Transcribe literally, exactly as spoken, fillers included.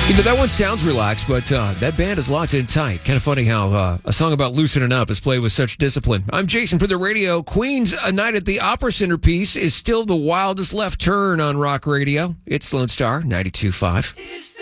You know, that one sounds relaxed, but uh, that band is locked in tight. Kind of funny how uh, a song about loosening up is played with such discipline. I'm Jason for the radio. Queen's A Night at the Opera centerpiece is still the wildest left turn on rock radio. It's Lone Star ninety-two point five.